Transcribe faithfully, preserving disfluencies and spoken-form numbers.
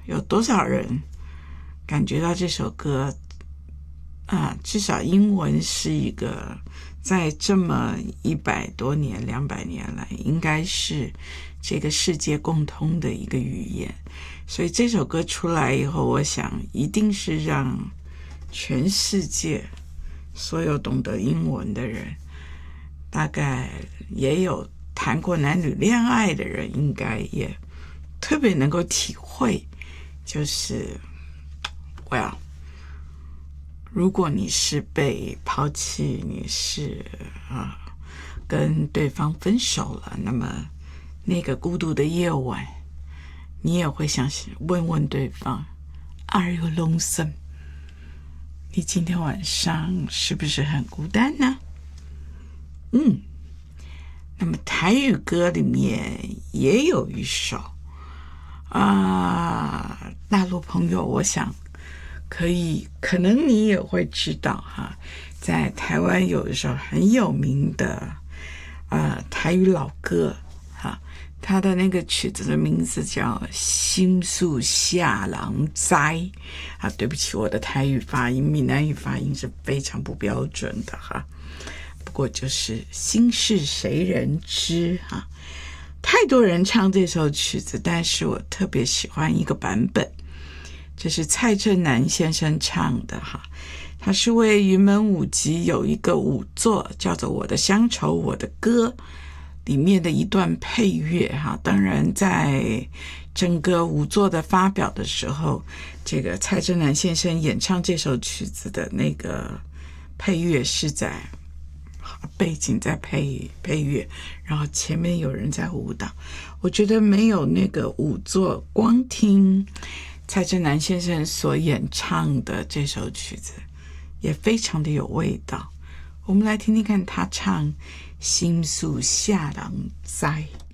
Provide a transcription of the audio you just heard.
有多少人感觉到这首歌啊，至少英文是一个在这么一百多年、两百年来，应该是这个世界共通的一个语言。所以这首歌出来以后，我想一定是让全世界所有懂得英文的人，大概也有谈过男女恋爱的人，应该也特别能够体会，就是well，如果你是被抛弃，你是啊跟对方分手了，那么那个孤独的夜晚，你也会想问问对方 Are you lonesome？ 你今天晚上是不是很孤单呢？嗯，那么台语歌里面也有一首啊，大陆朋友我想可以，可能你也会知道哈，在台湾有一首很有名的呃台语老歌哈，它的那个曲子的名字叫《心树下人知》啊，对不起，我的台语发音、闽南语发音是非常不标准的哈。不过就是心事谁人知哈，太多人唱这首曲子，但是我特别喜欢一个版本。这是蔡振南先生唱的哈，他是为云门舞集有一个舞作叫做《我的乡愁我的歌》里面的一段配乐哈。当然在整个舞作的发表的时候，这个蔡振南先生演唱这首曲子的那个配乐是在背景在配配乐，然后前面有人在舞蹈。我觉得没有那个舞作，光听蔡振南先生所演唱的这首曲子也非常的有味道。我们来听听看他唱《心事谁人知》。